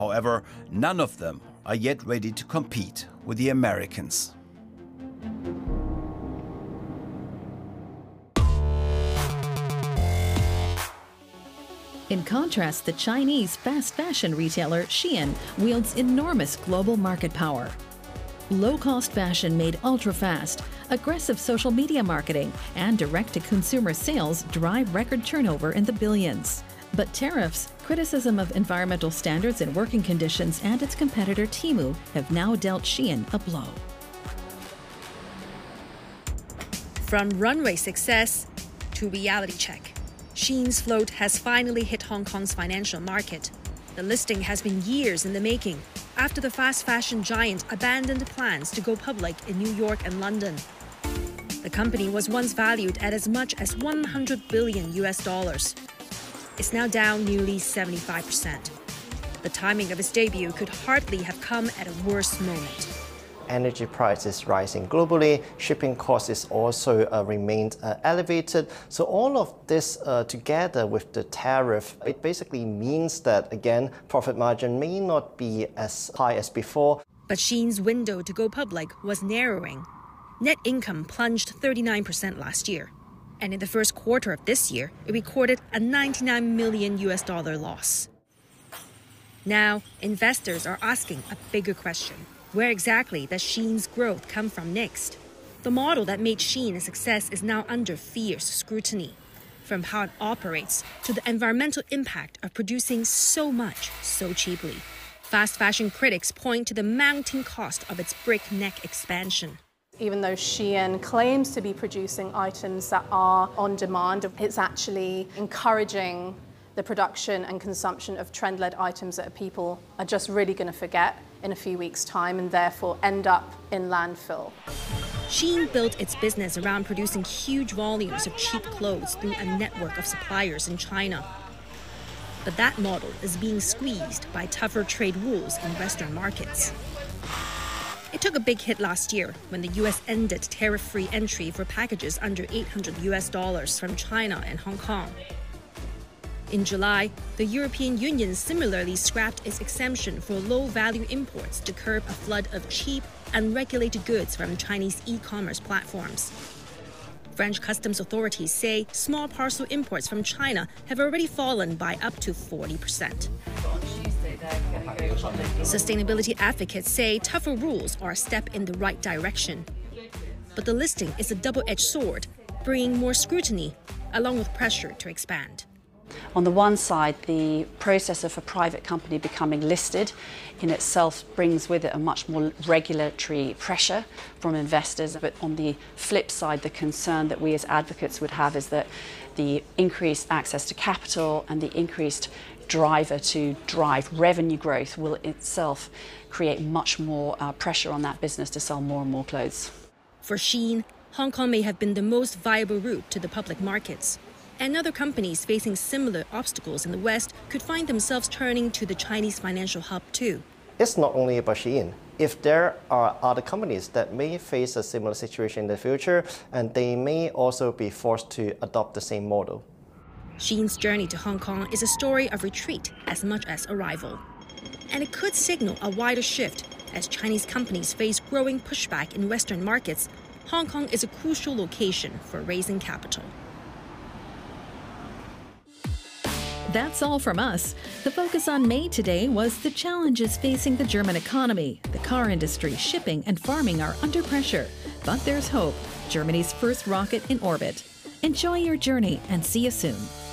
However, none of them are yet ready to compete with the Americans. In contrast, the Chinese fast fashion retailer Shein wields enormous global market power. Low-cost fashion made ultra-fast, aggressive social media marketing, and direct-to-consumer sales drive record turnover in the billions. But tariffs, criticism of environmental standards and working conditions, and its competitor Temu have now dealt Shein a blow. From runway success to reality check, Shein's float has finally hit Hong Kong's financial market. The listing has been years in the making after the fast fashion giant abandoned plans to go public in New York and London. The company was once valued at as much as $100 billion. It's now down nearly 75%. The timing of its debut could hardly have come at a worse moment. Energy prices rising globally, shipping costs also remained elevated. So all of this together with the tariff, it basically means that, again, profit margin may not be as high as before. But Shein's window to go public was narrowing. Net income plunged 39% last year. And in the first quarter of this year, it recorded a $99 million loss. Now, investors are asking a bigger question. Where exactly does Shein's growth come from next? The model that made Shein a success is now under fierce scrutiny, from how it operates to the environmental impact of producing so much so cheaply. Fast fashion critics point to the mounting cost of its breakneck expansion. Even though Shein claims to be producing items that are on demand, it's actually encouraging the production and consumption of trend-led items that people are just really going to forget in a few weeks' time and therefore end up in landfill. Shein built its business around producing huge volumes of cheap clothes through a network of suppliers in China. But that model is being squeezed by tougher trade rules in Western markets. It took a big hit last year when the US ended tariff-free entry for packages under $800 from China and Hong Kong. In July, the European Union similarly scrapped its exemption for low-value imports to curb a flood of cheap, unregulated goods from Chinese e-commerce platforms. French customs authorities say small parcel imports from China have already fallen by up to 40%. Sustainability advocates say tougher rules are a step in the right direction. But the listing is a double-edged sword, bringing more scrutiny along with pressure to expand. On the one side, the process of a private company becoming listed in itself brings with it a much more regulatory pressure from investors. But on the flip side, the concern that we as advocates would have is that the increased access to capital and the increased driver to drive revenue growth will itself create much more pressure on that business to sell more and more clothes. For Shein, Hong Kong may have been the most viable route to the public markets. And other companies facing similar obstacles in the West could find themselves turning to the Chinese financial hub too. It's not only about Shein. If there are other companies that may face a similar situation in the future, and they may also be forced to adopt the same model. Shein's journey to Hong Kong is a story of retreat as much as arrival. And it could signal a wider shift as Chinese companies face growing pushback in Western markets. Hong Kong is a crucial location for raising capital. That's all from us. The focus on May today was the challenges facing the German economy. The car industry, shipping, and farming are under pressure. But there's hope. Germany's first rocket in orbit. Enjoy your journey and see you soon.